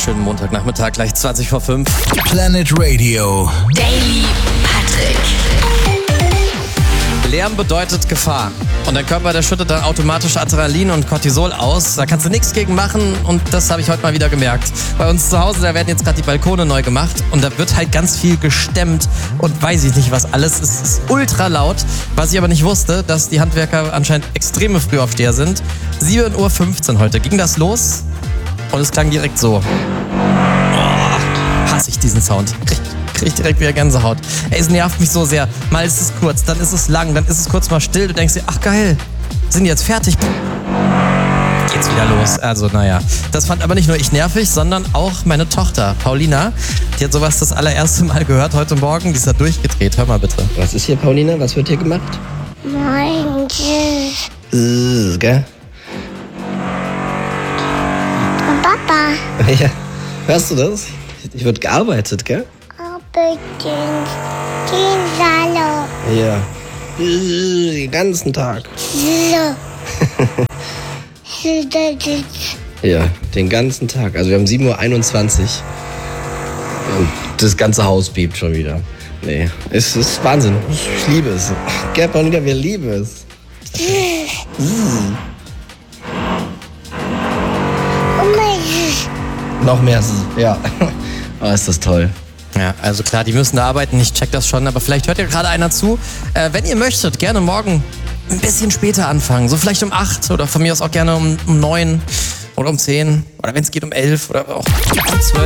wunderschönen Montagnachmittag, gleich 20 vor 5. Planet Radio. Daily Patrick. Lärm bedeutet Gefahr. Und der Körper, der schüttet dann automatisch Adrenalin und Cortisol aus. Da kannst du nichts gegen machen und das habe ich heute mal wieder gemerkt. Bei uns zu Hause, da werden jetzt gerade die Balkone neu gemacht und da wird halt ganz viel gestemmt und weiß ich nicht was alles. Es ist ultra laut. Was ich aber nicht wusste, dass die Handwerker anscheinend extreme Frühaufsteher sind. 7:15 Uhr heute ging das los und es klang direkt so. Oh, hasse ich diesen Sound. Krieg ich direkt wieder Gänsehaut. Ey, es nervt mich so sehr. Mal ist es kurz, dann ist es lang, dann ist es kurz mal still. Du denkst dir, ach geil, sind die jetzt fertig? Geht's wieder los. Also naja, das fand aber nicht nur ich nervig, sondern auch meine Tochter, Paulina. Die hat sowas das allererste Mal gehört heute Morgen. Die ist da durchgedreht. Hör mal bitte. Was ist hier, Paulina? Was wird hier gemacht? Nein, Gell? Papa, Ja. Hörst du das? Hier wird gearbeitet, gell? Hallo. Ja. Den ganzen Tag. Ja, den ganzen Tag. Also wir haben 7:21 Uhr. Und das ganze Haus bebt schon wieder. Nee, es ist Wahnsinn. Ich liebe es. Gell, Paulina, wir lieben es. Noch mehr. Ja. Oh, ist das toll. Ja, also klar, die müssen da arbeiten, ich check das schon, aber vielleicht hört ja gerade einer zu. Wenn ihr möchtet, gerne morgen ein bisschen später anfangen, so vielleicht um 8 oder von mir aus auch gerne um 9 oder um 10 oder wenn es geht um 11 oder auch um 12.